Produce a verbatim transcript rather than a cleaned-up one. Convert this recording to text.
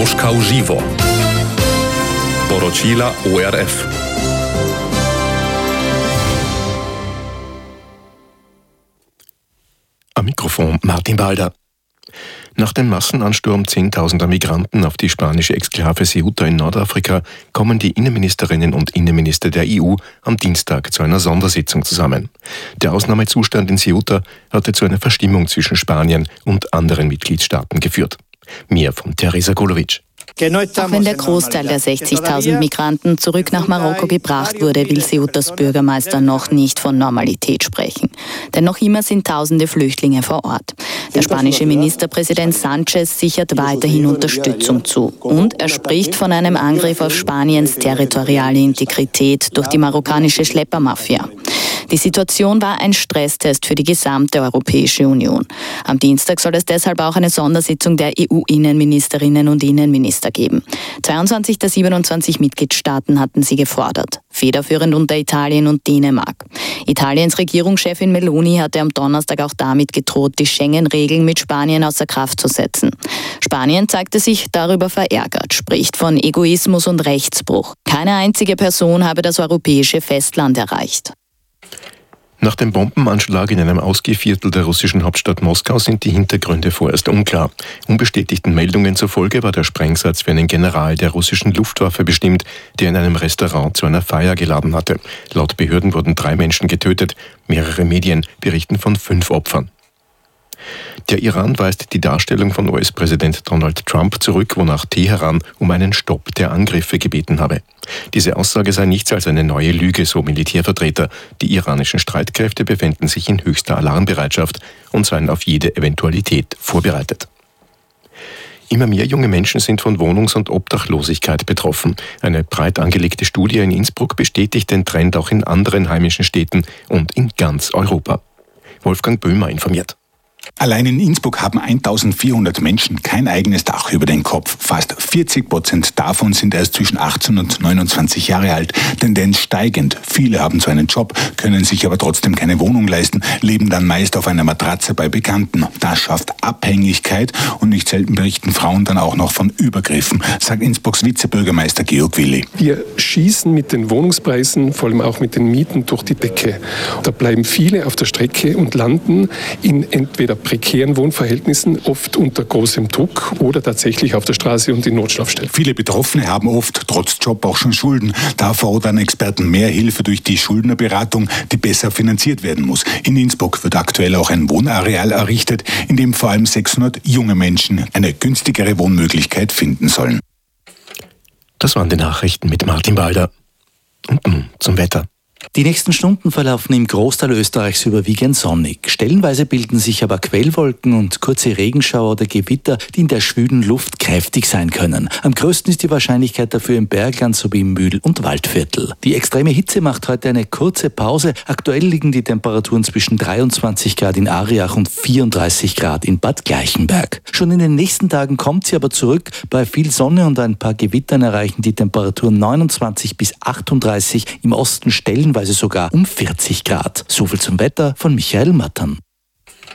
Moskau Živo. Poročila O R F. Am Mikrofon Martin Balder. Nach dem Massenansturm zehntausender Migranten auf die spanische Exklave Ceuta in Nordafrika kommen die Innenministerinnen und Innenminister der E U am Dienstag zu einer Sondersitzung zusammen. Der Ausnahmezustand in Ceuta hatte zu einer Verstimmung zwischen Spanien und anderen Mitgliedstaaten geführt. Mehr von Teresa Golovic. Auch wenn der Großteil der sechzigtausend Migranten zurück nach Marokko gebracht wurde, will Ceutas Bürgermeister noch nicht von Normalität sprechen. Denn noch immer sind tausende Flüchtlinge vor Ort. Der spanische Ministerpräsident Sánchez sichert weiterhin Unterstützung zu. Und er spricht von einem Angriff auf Spaniens territoriale Integrität durch die marokkanische Schleppermafia. Die Situation war ein Stresstest für die gesamte Europäische Union. Am Dienstag soll es deshalb auch eine Sondersitzung der E U-Innenministerinnen und Innenminister geben. zweiundzwanzig der siebenundzwanzig Mitgliedstaaten hatten sie gefordert, federführend unter Italien und Dänemark. Italiens Regierungschefin Meloni hatte am Donnerstag auch damit gedroht, die Schengen-Regeln mit Spanien außer Kraft zu setzen. Spanien zeigte sich darüber verärgert, spricht von Egoismus und Rechtsbruch. Keine einzige Person habe das europäische Festland erreicht. Nach dem Bombenanschlag in einem Ausgehviertel der russischen Hauptstadt Moskau sind die Hintergründe vorerst unklar. Unbestätigten Meldungen zufolge war der Sprengsatz für einen General der russischen Luftwaffe bestimmt, der in einem Restaurant zu einer Feier geladen hatte. Laut Behörden wurden drei Menschen getötet. Mehrere Medien berichten von fünf Opfern. Der Iran weist die Darstellung von U S-Präsident Donald Trump zurück, wonach Teheran um einen Stopp der Angriffe gebeten habe. Diese Aussage sei nichts als eine neue Lüge, so Militärvertreter. Die iranischen Streitkräfte befänden sich in höchster Alarmbereitschaft und seien auf jede Eventualität vorbereitet. Immer mehr junge Menschen sind von Wohnungs- und Obdachlosigkeit betroffen. Eine breit angelegte Studie in Innsbruck bestätigt den Trend auch in anderen heimischen Städten und in ganz Europa. Wolfgang Böhmer informiert. Allein in Innsbruck haben eintausendvierhundert Menschen kein eigenes Dach über den Kopf. Fast vierzig Prozent davon sind erst zwischen achtzehn und neunundzwanzig Jahre alt. Tendenz steigend. Viele haben zwar einen Job, können sich aber trotzdem keine Wohnung leisten, leben dann meist auf einer Matratze bei Bekannten. Das schafft Abhängigkeit und nicht selten berichten Frauen dann auch noch von Übergriffen, sagt Innsbrucks Vizebürgermeister Georg Willi. Wir schießen mit den Wohnungspreisen, vor allem auch mit den Mieten, durch die Decke. Da bleiben viele auf der Strecke und landen in entweder prekären Wohnverhältnissen, oft unter großem Druck oder tatsächlich auf der Straße und in Notschlafstellen. Viele Betroffene haben oft trotz Job auch schon Schulden. Da fordern Experten mehr Hilfe durch die Schuldnerberatung, die besser finanziert werden muss. In Innsbruck wird aktuell auch ein Wohnareal errichtet, in dem vor allem sechshundert junge Menschen eine günstigere Wohnmöglichkeit finden sollen. Das waren die Nachrichten mit Martin Balder. Und nun zum Wetter. Die nächsten Stunden verlaufen im Großteil Österreichs überwiegend sonnig. Stellenweise bilden sich aber Quellwolken und kurze Regenschauer oder Gewitter, die in der schwülen Luft kräftig sein können. Am größten ist die Wahrscheinlichkeit dafür im Bergland sowie im Mühl- und Waldviertel. Die extreme Hitze macht heute eine kurze Pause. Aktuell liegen die Temperaturen zwischen dreiundzwanzig Grad in Ariach und vierunddreißig Grad in Bad Gleichenberg. Schon in den nächsten Tagen kommt sie aber zurück. Bei viel Sonne und ein paar Gewittern erreichen die Temperaturen neunundzwanzig bis achtunddreißig, im Osten stellenweise sogar um vierzig Grad. So viel zum Wetter von Michael Mattern.